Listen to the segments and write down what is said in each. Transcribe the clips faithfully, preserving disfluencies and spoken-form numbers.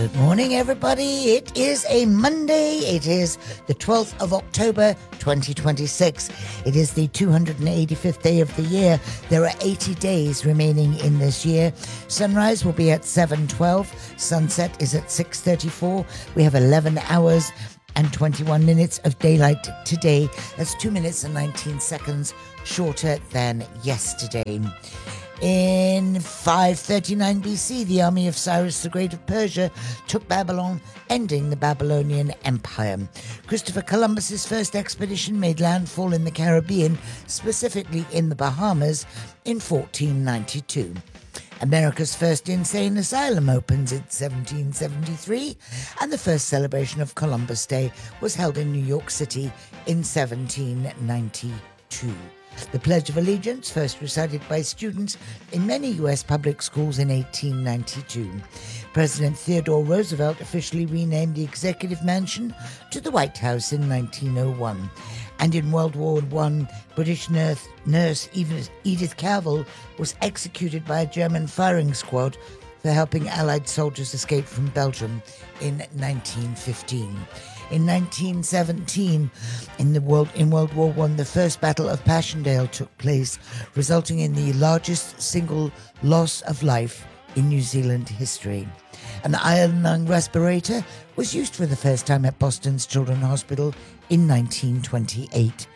Good morning, everybody. It is a Monday. It is the twelfth of October, twenty twenty-six. It is the two hundred eighty-fifth day of the year. There are eighty days remaining in this year. Sunrise will be at seven twelve. Sunset is at six thirty-four. We have eleven hours and twenty-one minutes of daylight today. That's two minutes and nineteen seconds shorter than yesterday. In five thirty-nine B C, the army of Cyrus the Great of Persia took Babylon, ending the Babylonian Empire. Christopher Columbus's first expedition made landfall in the Caribbean, specifically in the Bahamas, in fourteen ninety-two. America's first insane asylum opens in seventeen seventy-three, and the first celebration of Columbus Day was held in New York City in seventeen ninety-two. The Pledge of Allegiance, first recited by students in many U S public schools in eighteen ninety-two. President Theodore Roosevelt officially renamed the Executive Mansion to the White House in nineteen oh one. And in World War One, British nurse, nurse Edith Cavell was executed by a German firing squad for helping Allied soldiers escape from Belgium in nineteen fifteen. In nineteen seventeen, in the world in World War One, the First Battle of Passchendaele took place, resulting in the largest single loss of life in New Zealand history. An iron lung respirator was used for the first time at Boston's Children's Hospital in nineteen twenty-eight.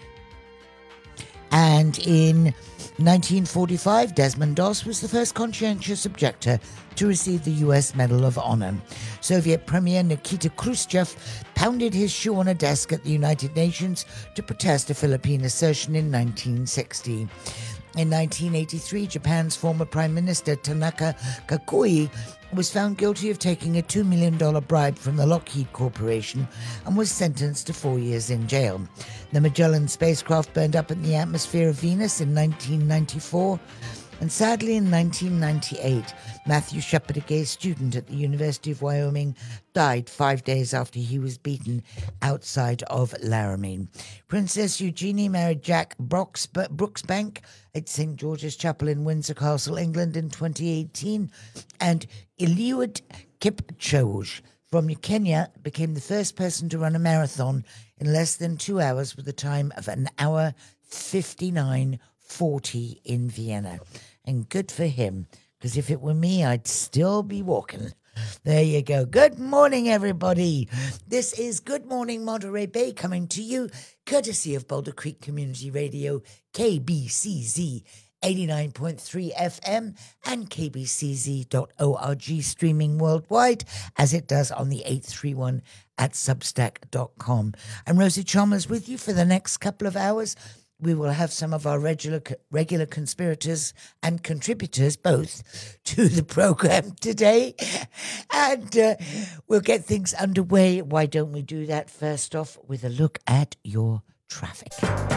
And in nineteen forty-five, Desmond Doss was the first conscientious objector to receive the U S Medal of Honor. Soviet Premier Nikita Khrushchev pounded his shoe on a desk at the United Nations to protest a Philippine assertion in nineteen sixty. In nineteen eighty-three, Japan's former Prime Minister Tanaka Kakui was found guilty of taking a two million dollars bribe from the Lockheed Corporation and was sentenced to four years in jail. The Magellan spacecraft burned up in the atmosphere of Venus in nineteen ninety-four. And sadly, in nineteen ninety-eight, Matthew Shepard, a gay student at the University of Wyoming, died five days after he was beaten outside of Laramie. Princess Eugenie married Jack Brooks, Brooksbank at Saint George's Chapel in Windsor Castle, England in twenty eighteen. And Eliud Kipchoge from Kenya became the first person to run a marathon in less than two hours with a time of an hour fifty-nine forty in Vienna. And good for him, because if it were me, I'd still be walking. There you go. Good morning, everybody. This is Good Morning Monterey Bay, coming to you courtesy of Boulder Creek Community Radio, K B C Z eighty-nine point three F M and k b c z dot org, streaming worldwide as it does on the eight three one at substack dot com. I'm Rosie Chalmers with you for the next couple of hours. We will have some of our regular regular conspirators and contributors both to the program today, and uh, we'll get things underway. Why don't we do that first off with a look at your traffic?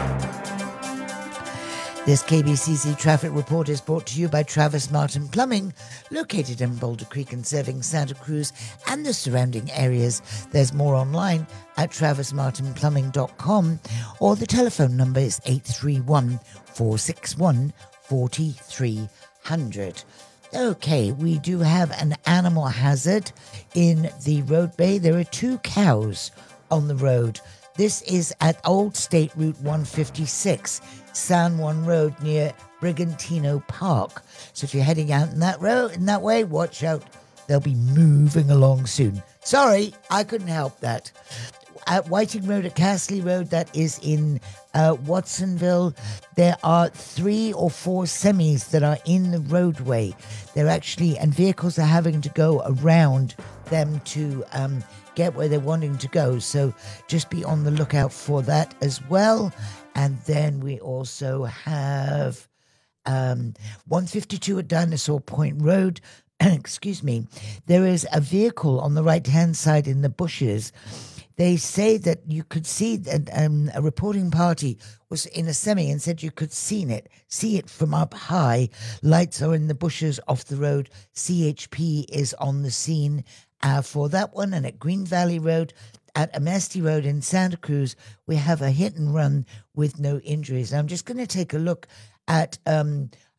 This K B C Z traffic report is brought to you by Travis Martin Plumbing, located in Boulder Creek and serving Santa Cruz and the surrounding areas. There's more online at travis martin plumbing dot com, or the telephone number is eight three one, four six one, four three zero zero. Okay, we do have an animal hazard in the road bay. There are two cows on the road. This is at Old State Route one fifty-six, San Juan Road near Brigantino Park. So if you're heading out in that road, in that way, watch out. They'll be moving along soon. Sorry, I couldn't help that. At Whiting Road, at Castley Road, that is in uh, Watsonville, there are three or four semis that are in the roadway. They're actually, and vehicles are having to go around them to um, get where they're wanting to go. So just be on the lookout for that as well. And then we also have um, one fifty-two at Dinosaur Point Road. Excuse me. There is a vehicle on the right-hand side in the bushes. They say that you could see that um, a reporting party was in a semi and said you could see it, see it from up high. Lights are in the bushes off the road. C H P is on the scene uh, for that one. And at Green Valley Road, at Amnesty Road in Santa Cruz, we have a hit and run with no injuries. I'm just going to take a look at um,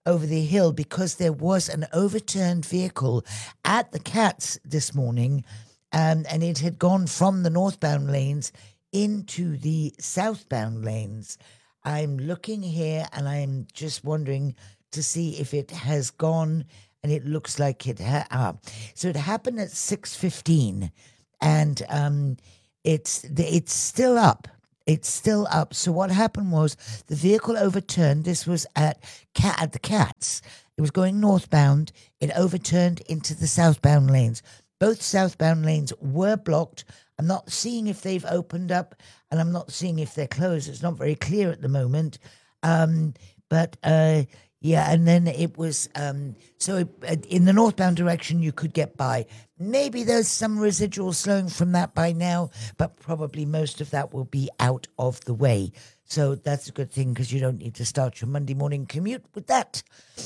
over the hill because there was an overturned vehicle at the Cats this morning, um, and it had gone from the northbound lanes into the southbound lanes. I'm looking here and I'm just wondering to see if it has gone, and it looks like it ha- ah. So it happened at six fifteen, and um, it's it's still up. It's still up. So what happened was the vehicle overturned. This was at cat at the Cats. It was going northbound. It overturned into the southbound lanes. Both southbound lanes were blocked. I'm not seeing if they've opened up, and I'm not seeing if they're closed. It's not very clear at the moment. Um, but uh, yeah, and then it was um, so it, in the northbound direction you could get by. Maybe there's some residual slowing from that by now, but probably most of that will be out of the way. So that's a good thing because you don't need to start your Monday morning commute with that.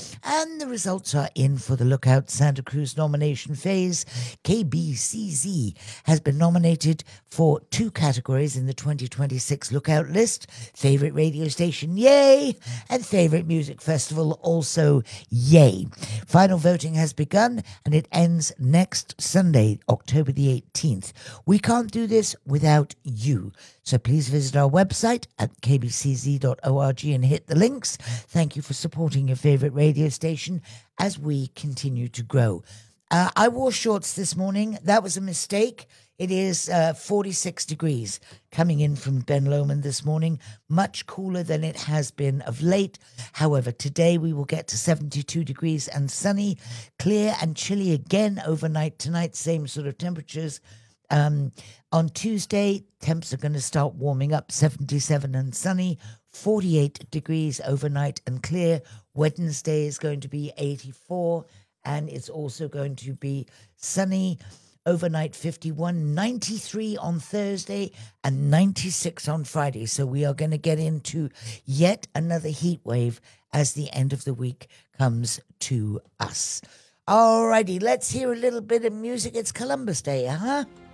And the results are in for the Lookout Santa Cruz nomination phase. K B C Z has been nominated for two categories in the twenty twenty-six Lookout list. Favorite radio station, yay! And favorite music festival, also yay. Final voting has begun and it ends next Sunday, October the eighteenth. We can't do this without you. So please visit our website at k b c z dot org and hit the links. Thank you for supporting your favorite radio station as we continue to grow. Uh, I wore shorts this morning. That was a mistake. It is uh, forty-six degrees coming in from Ben Lomond this morning, much cooler than it has been of late. However, today we will get to seventy-two degrees and sunny, clear and chilly again overnight tonight, same sort of temperatures. Um, on Tuesday, temps are going to start warming up, seventy-seven and sunny, forty-eight degrees overnight and clear. Wednesday is going to be eighty-four, and it's also going to be sunny, overnight fifty-one, ninety-three on Thursday, and ninety-six on Friday. So we are going to get into yet another heat wave as the end of the week comes to us. Alrighty, let's hear a little bit of music. It's Columbus Day, huh?